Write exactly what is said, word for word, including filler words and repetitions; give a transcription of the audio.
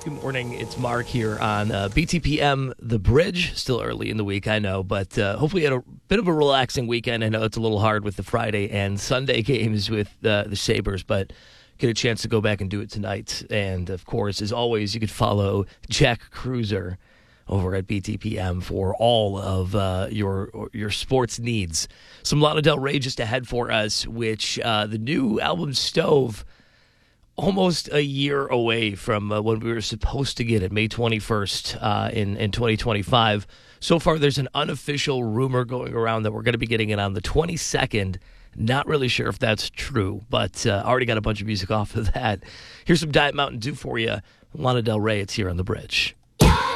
Good morning. It's Mark here on uh, B T P M The Bridge. Still early in the week, I know, but uh, hopefully you had a bit of a relaxing weekend. I know it's a little hard with the Friday and Sunday games with uh, the Sabres, but get a chance to go back and do it tonight. And, of course, as always, you could follow Jack Cruiser over at B T P M for all of uh, your your sports needs. Some Lana Del Rey just ahead for us, which uh, the new album Stove, almost a year away from uh, when we were supposed to get it, May twenty-first uh, in, in twenty twenty-five. So far, there's an unofficial rumor going around that we're going to be getting it on the twenty-second. Not really sure if that's true, but uh, already got a bunch of music off of that. Here's some Diet Mountain Dew for you. Lana Del Rey, it's here on The Bridge.